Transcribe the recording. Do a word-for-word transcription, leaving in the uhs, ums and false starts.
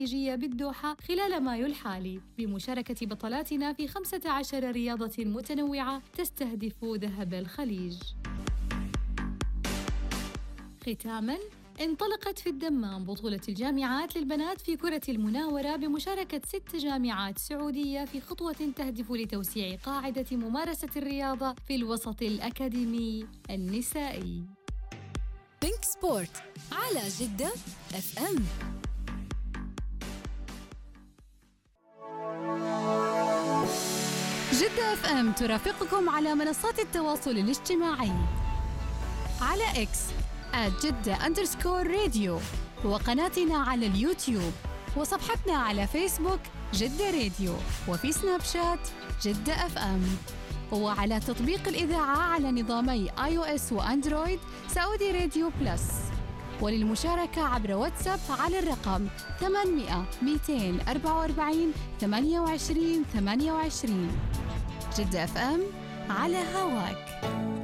الخليجية بالدوحة خلال مايو الحالي، بمشاركة بطلاتنا في خمسة عشر رياضة متنوعة تستهدف ذهب الخليج. ختاماً، انطلقت في الدمام بطولة الجامعات للبنات في كرة المناورة بمشاركة ست جامعات سعودية في خطوة تهدف لتوسيع قاعدة ممارسة الرياضة في الوسط الأكاديمي النسائي. بينك سبورت على جدة اف ام. جدة اف ام ترافقكم على منصات التواصل الاجتماعي على اكس آت جدة أندرسكور راديو، وقناتنا على اليوتيوب، وصفحتنا على فيسبوك جدة راديو، وفي سناب شات جدة اف ام، وعلى تطبيق الإذاعة على نظامي آي أو إس وأندرويد سعودي راديو بلس. وللمشاركة عبر واتساب على الرقم ثمانمئة مئتين وأربعة وأربعين ثمانية وعشرين ثمانية وعشرين. جدة اف ام على هواك.